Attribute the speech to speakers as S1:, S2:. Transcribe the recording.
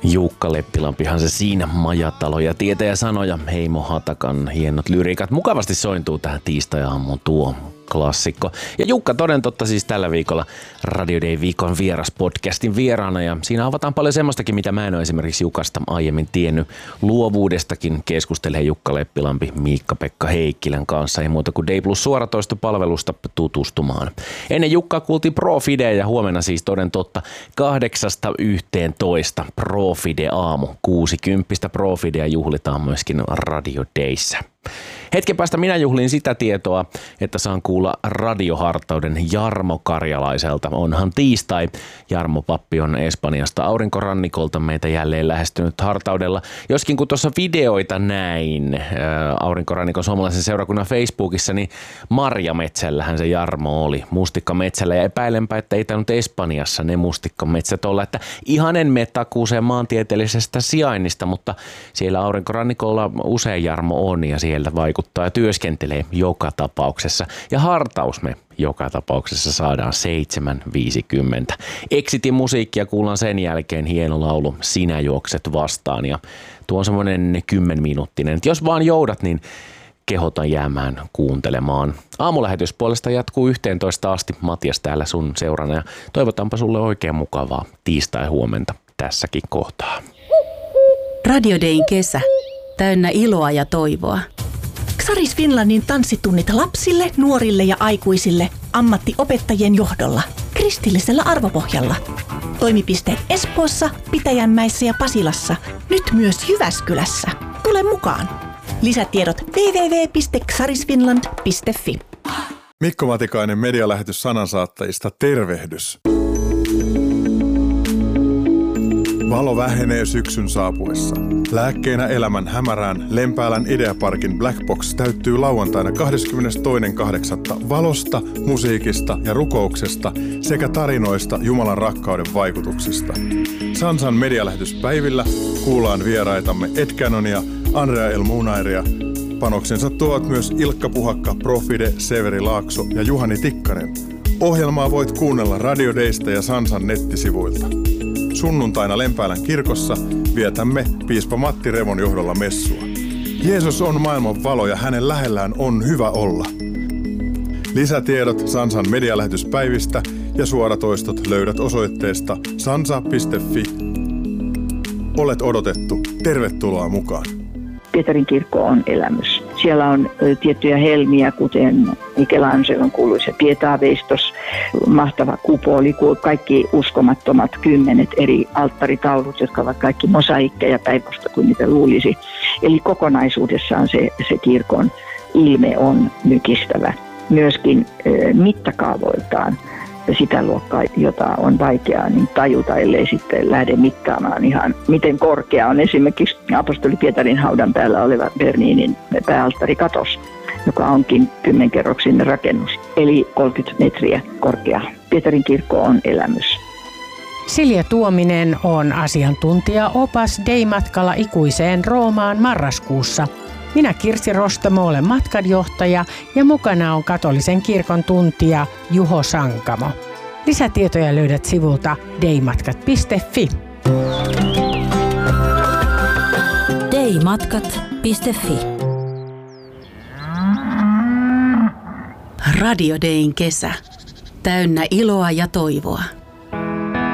S1: Jukka Leppilampihan se siinä, Majatalo ja Tietä ja sanoja, Heimo Hatakan hienot lyriikat. Mukavasti sointuu tähän tiistai-aamuun tuo klassikko. Ja Jukka toden totta siis tällä viikolla Radio Day viikon vieras podcastin vieraana ja siinä avataan paljon semmoistakin, mitä mä en ole esimerkiksi Jukasta aiemmin tiennyt. Luovuudestakin keskustelee Jukka Leppilampi Miikka-Pekka Heikkilän kanssa ei muuta kuin Day Plus suoratoistopalvelusta tutustumaan. Ennen Jukkaa kuultiin Profide ja huomenna siis toden totta 8–11 Profide aamu. 60 Profidea juhlitaan myöskin Radio Dayssä. Hetken päästä minä juhlin sitä tietoa, että saan kuulla radiohartauden Jarmo Karjalaiselta. Onhan tiistai. Jarmo Pappi on Espanjasta aurinkorannikolta meitä jälleen lähestynyt hartaudella. Joskin kun tuossa videoita näin aurinkorannikon suomalaisen seurakunnan Facebookissa, niin Marjametsällähän se Jarmo oli. Mustikkametsällä ja epäilenpä, että ei tainnut Espanjassa ne mustikkametsät olla. Että ihan en mene takuuseen maantieteellisestä sijainnista, mutta siellä aurinkorannikolla usein Jarmo on ja sieltä vaikuttaa ja työskentelee joka tapauksessa. Ja hartaus me joka tapauksessa saadaan 7.50. Exitin musiikkia kuullaan sen jälkeen hieno laulu Sinä juokset vastaan ja tuo on semmoinen 10-minuuttinen. Jos vaan joudat, niin kehotan jäämään kuuntelemaan. Aamulähetys puolesta jatkuu 11 asti. Matias täällä sun seurana ja toivotaanpa sulle oikein mukavaa tiistai-huomenta tässäkin kohtaa.
S2: Radio Dayn kesä. Täynnä iloa ja toivoa. Xaris Finlandin tanssitunnit lapsille, nuorille ja aikuisille ammattiopettajien johdolla. Kristillisellä arvopohjalla. Toimipisteet Espoossa, Pitäjänmäessä ja Pasilassa. Nyt myös Jyväskylässä. Tule mukaan. Lisätiedot www.xarisfinland.fi.
S3: Mikko Matikainen medialähetys sanansaattajista, tervehdys. Valo vähenee syksyn saapuessa. Lääkkeenä elämän hämärään Lempäälän Ideaparkin Black Box täyttyy lauantaina 22.8. valosta, musiikista ja rukouksesta sekä tarinoista Jumalan rakkauden vaikutuksista. Sansan medialähetyspäivillä kuullaan vieraitamme Ed Canonia, Andrea El Munairia. Panoksensa tuovat myös Ilkka Puhakka, Profide, Severi Laakso ja Juhani Tikkanen. Ohjelmaa voit kuunnella Radio Daysta ja Sansan nettisivuilta. Sunnuntaina Lempäälän kirkossa vietämme piispa Matti Revon johdolla messua. Jeesus on maailman valo ja hänen lähellään on hyvä olla. Lisätiedot Sansan medialähetyspäivistä ja suoratoistot löydät osoitteesta sansa.fi. Olet odotettu. Tervetuloa mukaan.
S4: Pietarin kirkko on elämys. Siellä on tiettyjä helmiä, kuten Michelangelon kuuluisa Pietaveistos, mahtava kupoli, kaikki uskomattomat 10 eri alttaritaulut, jotka ovat kaikki mosaikkeja päivästä kuin niitä luulisi. Eli kokonaisuudessaan se kirkon ilme on mykistävä. Myöskin mittakaavoiltaan sitä luokkaa, jota on vaikeaa niin tajuta, ellei sitten lähde mittaamaan ihan, miten korkea on esimerkiksi apostoli Pietarin haudan päällä oleva Berninin pääalttarikatos, joka onkin 10-kerroksinen rakennus, eli 30 metriä korkea. Pietarin kirkko on elämys.
S5: Silja Tuominen on asiantuntija-opas Day-matkalla ikuiseen Roomaan marraskuussa. Minä Kirsi Rostamo olen matkanjohtaja ja mukana on katolisen kirkon tuntija Juho Sankamo. Lisätietoja löydät sivulta daymatkat.fi.
S2: daymatkat.fi. Radio Dayn kesä. Täynnä iloa ja toivoa.